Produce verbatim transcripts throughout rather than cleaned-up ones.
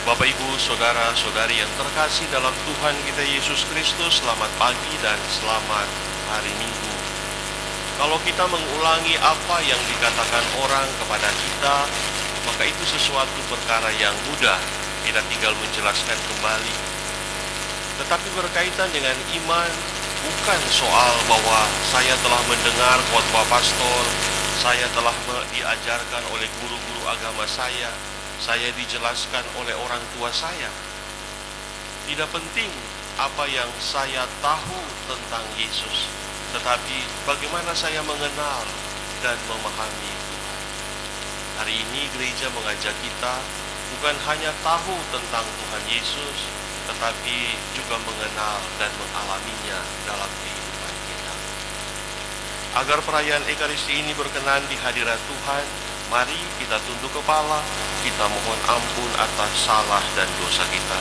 Bapak, Ibu, Saudara-saudari yang terkasih dalam Tuhan kita Yesus Kristus, selamat pagi dan selamat hari Minggu. Kalau kita mengulangi apa yang dikatakan orang kepada kita, maka itu sesuatu perkara yang mudah. Kita tinggal menjelaskan kembali. Tetapi berkaitan dengan iman, bukan soal bahwa saya telah mendengar khotbah pastor, saya telah diajarkan oleh guru-guru agama saya, saya dijelaskan oleh orang tua saya. Tidak penting apa yang saya tahu tentang Yesus, tetapi bagaimana saya mengenal dan memahami Tuhan. Hari ini gereja mengajak kita bukan hanya tahu tentang Tuhan Yesus, tetapi juga mengenal dan mengalaminya dalam kehidupan kita. Agar perayaan Ekaristi ini berkenan di hadirat Tuhan, mari kita tunduk kepala, kita mohon ampun atas salah dan dosa kita.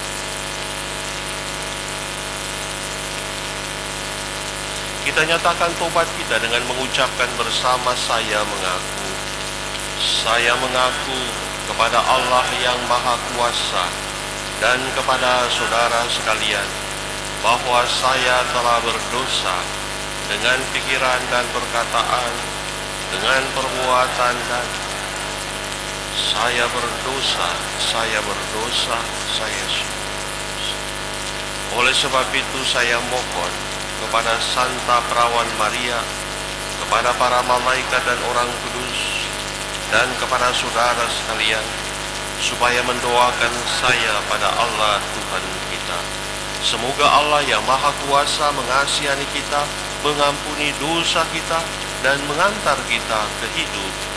Kita nyatakan tobat kita dengan mengucapkan bersama, saya mengaku. Saya mengaku kepada Allah yang Maha Kuasa dan kepada saudara sekalian, bahwa saya telah berdosa dengan pikiran dan perkataan, dengan perbuatan, dan saya berdosa, saya berdosa, saya berdosa. Oleh sebab itu saya mohon kepada Santa Perawan Maria, kepada para malaikat dan orang kudus, dan kepada saudara sekalian, supaya mendoakan saya pada Allah Tuhan kita. Semoga Allah yang Maha Kuasa mengasihani kita, mengampuni dosa kita, dan mengantar kita ke hidup